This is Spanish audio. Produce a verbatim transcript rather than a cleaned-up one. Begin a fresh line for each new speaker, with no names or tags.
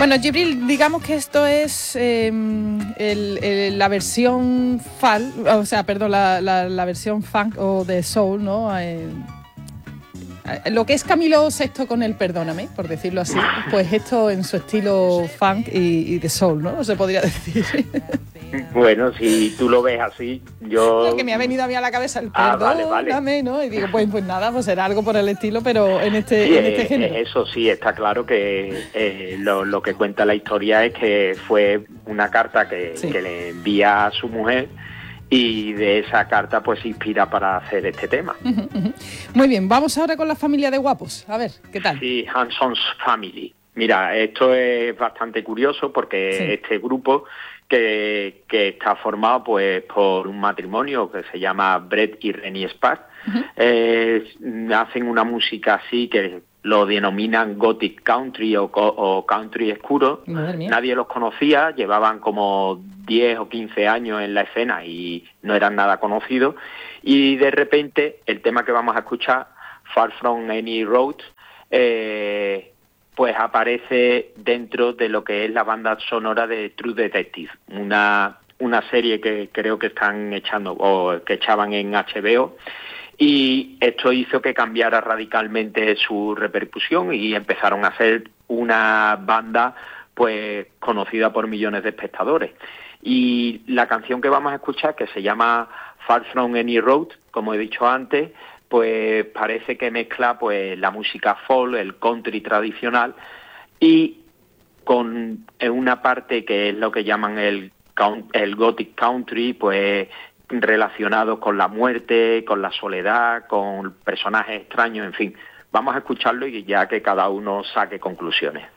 Bueno, Djibril, digamos que esto es eh, el, el, la versión fal, o sea, perdón, la, la, la versión funk o de soul, ¿no? Eh, lo que es Camilo Sesto con el Perdóname, por decirlo así, pues esto en su estilo funk y, y de soul, ¿no? Se podría decir.
Bueno, si tú lo ves así, yo...
Lo que me ha venido a mí a la cabeza, el
ah,
Perdóname,
vale, vale.
¿no? Y digo, pues, pues nada, pues será algo por el estilo, pero en este,
Sí,
en este
eh,
género.
eso sí, está claro que eh, lo, lo que cuenta la historia es que fue una carta que,
Sí.
que le envía a su mujer, y de esa carta pues se inspira para hacer este tema.
Uh-huh, uh-huh. Muy bien, vamos ahora con la familia de guapos. A ver, ¿qué tal?
Sí, Hanson's Family. Mira, esto es bastante curioso porque sí. este grupo que, que está formado pues por un matrimonio que se llama Brett y Rennie Sparks, uh-huh. eh, hacen una música así que lo denominan Gothic Country o, o Country Oscuro. Nadie los conocía, llevaban como diez o quince años en la escena y no eran nada conocidos. Y de repente el tema que vamos a escuchar, Far From Any Road, eh, pues aparece dentro de lo que es la banda sonora de True Detective, una, una serie que creo que están echando o que echaban en H B O. Y esto hizo que cambiara radicalmente su repercusión y empezaron a ser una banda pues conocida por millones de espectadores. Y la canción que vamos a escuchar, que se llama Far From Any Road, como he dicho antes, pues parece que mezcla pues la música folk, el country tradicional, y con una parte que es lo que llaman el, el Gothic Country, pues relacionados con la muerte, con la soledad, con personajes extraños, en fin. Vamos a escucharlo y ya que cada uno saque conclusiones.